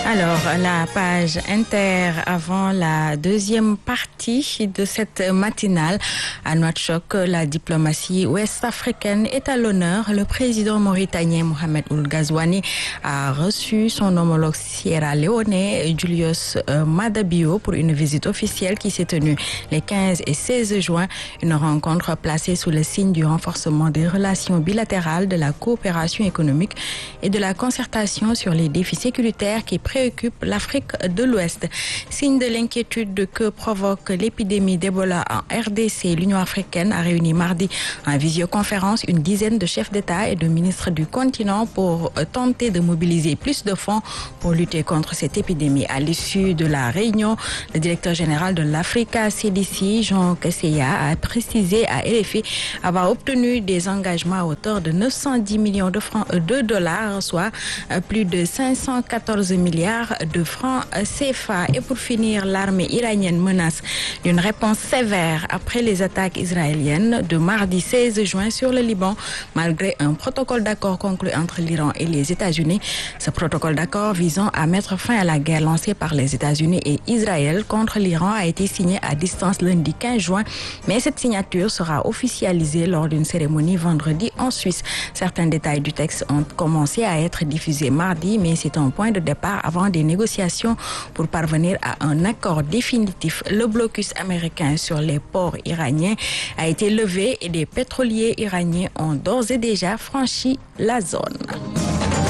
Alors, la page inter avant la deuxième partie de cette matinale. À Nouakchott, la diplomatie ouest-africaine est à l'honneur. Le président mauritanien Mohamed Ould Ghazouani a reçu son homologue sierra-léonais Julius Maada Bio pour une visite officielle qui s'est tenue les 15 et 16 juin. Une rencontre placée sous le signe du renforcement des relations bilatérales, de la coopération économique et de la concertation sur les défis sécuritaires qui préoccupe l'Afrique de l'Ouest. Signe de l'inquiétude que provoque l'épidémie d'Ebola en RDC, l'Union africaine a réuni mardi en visioconférence une dizaine de chefs d'État et de ministres du continent pour tenter de mobiliser plus de fonds pour lutter contre cette épidémie. À l'issue de la réunion, le directeur général de l'Africa CDC, Jean Kaseya, a précisé à RFI avoir obtenu des engagements à hauteur de 910 millions de dollars, soit plus de 514 milliards de francs CFA. Et pour finir, l'armée iranienne menace d'une réponse sévère après les attaques israéliennes de mardi 16 juin sur le Liban, malgré un protocole d'accord conclu entre l'Iran et les États-Unis. Ce protocole d'accord visant à mettre fin à la guerre lancée par les États-Unis et Israël contre l'Iran a été signé à distance lundi 15 juin, mais cette signature sera officialisée lors d'une cérémonie vendredi en Suisse. Certains détails du texte ont commencé à être diffusés mardi, mais c'est un point de départ avant des négociations pour parvenir à un accord définitif. Le blocus américain sur les ports iraniens a été levé et des pétroliers iraniens ont d'ores et déjà franchi la zone.